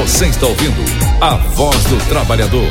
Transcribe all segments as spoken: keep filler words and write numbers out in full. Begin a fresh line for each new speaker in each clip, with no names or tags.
Você está ouvindo a Voz do Trabalhador.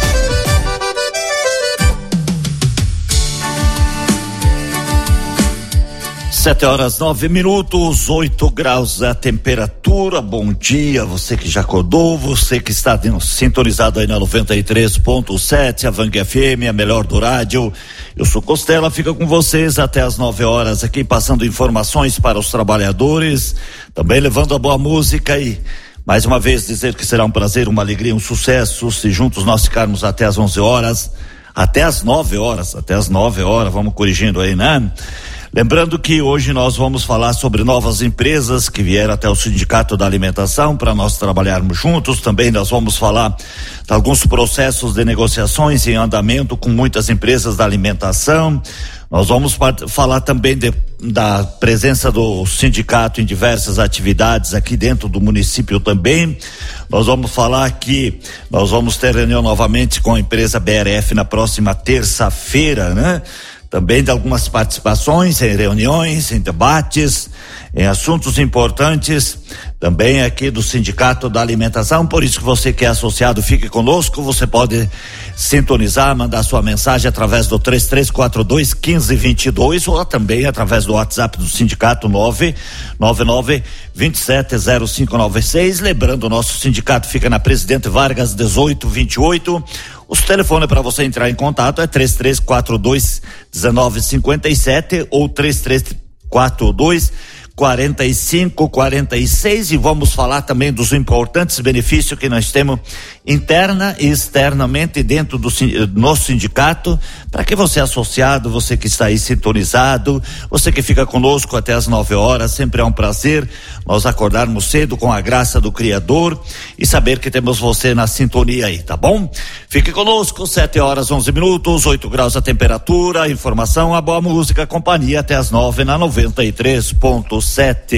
Sete horas, nove minutos, oito graus a temperatura. Bom dia, você que já acordou, você que está sintonizado aí na noventa e três ponto sete, a Vang F M, a melhor do rádio. Eu sou Costela, fica com vocês até as nove horas aqui, passando informações para os trabalhadores, também levando a boa música e mais uma vez dizer que será um prazer, uma alegria, um sucesso, se juntos nós ficarmos até as onze horas, até as nove horas, até as nove horas, vamos corrigindo aí, né? Lembrando que hoje nós vamos falar sobre novas empresas que vieram até o Sindicato da Alimentação para nós trabalharmos juntos. Também nós vamos falar de alguns processos de negociações em andamento com muitas empresas da alimentação. Nós vamos falar também de, da presença do sindicato em diversas atividades aqui dentro do município também. Nós vamos falar que nós vamos ter reunião novamente com a empresa B R F na próxima terça-feira, né? Também de algumas participações em reuniões, em debates, em assuntos importantes, também aqui do Sindicato da Alimentação. Por isso que você que é associado, fique conosco. Você pode sintonizar, mandar sua mensagem através do três três quatro dois, um cinco dois dois ou também através do WhatsApp do Sindicato nove nove nove, dois sete zero cinco nove seis. Lembrando, o nosso sindicato fica na Presidente Vargas dezoito vinte e oito. Os telefones para você entrar em contato é três três quatro dois, um nove cinco sete ou três três quatro dois, quarenta e cinco, quarenta e seis, e vamos falar também dos importantes benefícios que nós temos interna e externamente dentro do nosso sindicato, para que você associado, você que está aí sintonizado, você que fica conosco até as nove horas, sempre é um prazer nós acordarmos cedo com a graça do Criador e saber que temos você na sintonia aí, tá bom? Fique conosco, sete horas, onze minutos, oito graus a temperatura, informação, a boa música, a companhia até as nove na noventa e três ponto sete.